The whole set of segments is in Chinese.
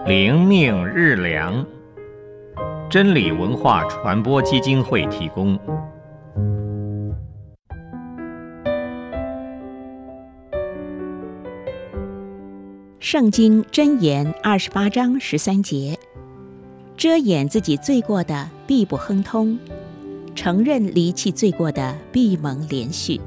灵命日粮，真理文化传播基金会提供。 圣经箴言28章13节，遮掩自己罪过的必不亨通，承认离弃罪过的必蒙连续。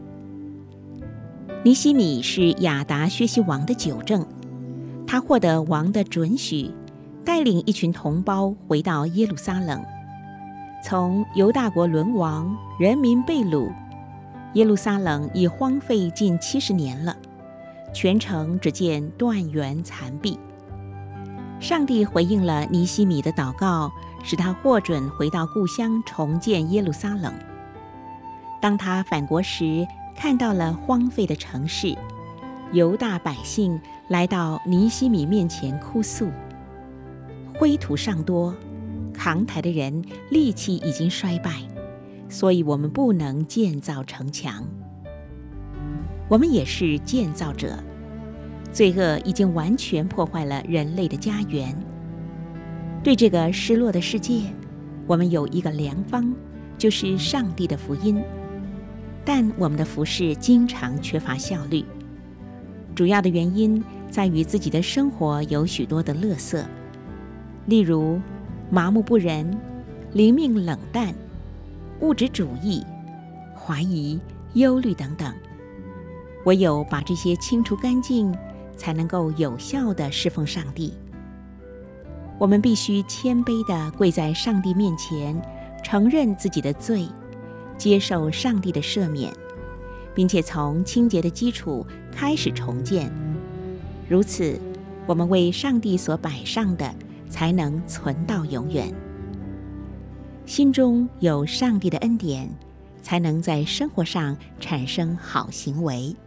尼希米是亚达薛西王的纠正，他获得王的准许，带领一群同胞回到耶路撒冷。从犹大国沦亡，人民被掳，耶路撒冷已荒废近70年了，全城只见断垣残壁。上帝回应了尼希米的祷告，使他获准回到故乡重建耶路撒冷。当他返国时，看到了荒废的城市，犹大百姓来到尼希米面前哭诉，灰土尚多，扛抬的人力气已经衰败，所以我们不能建造城墙。我们也是建造者，罪恶已经完全破坏了人类的家园。对这个失落的世界，我们有一个良方，就是上帝的福音。但我们的服事经常缺乏效率，主要的原因在于自己的生活有许多的垃圾，例如麻木不仁、灵命冷淡、物质主义、怀疑、忧虑等等。唯有把这些清除干净，才能够有效地侍奉上帝。我们必须谦卑地跪在上帝面前，承认自己的罪，接受上帝的赦免，并且从清洁的基础开始重建。如此，我们为上帝所摆上的才能存到永远。心中有上帝的恩典，才能在生活上产生好行为。